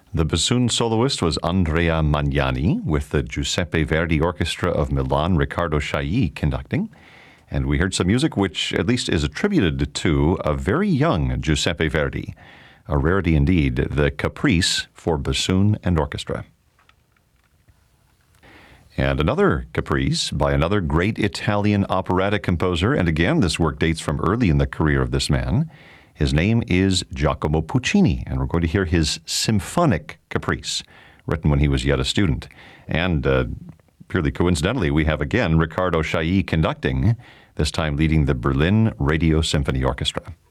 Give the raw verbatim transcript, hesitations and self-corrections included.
The bassoon soloist was Andrea Magnani, with the Giuseppe Verdi Orchestra of Milan, Riccardo Chailly conducting. And we heard some music which at least is attributed to a very young Giuseppe Verdi. A rarity indeed, the Caprice for bassoon and orchestra. And another Caprice by another great Italian operatic composer, and again, this work dates from early in the career of this man. His name is Giacomo Puccini, and we're going to hear his Symphonic Caprice, written when he was yet a student. And uh, purely coincidentally, we have again Riccardo Chailly conducting, this time leading the Berlin Radio Symphony Orchestra.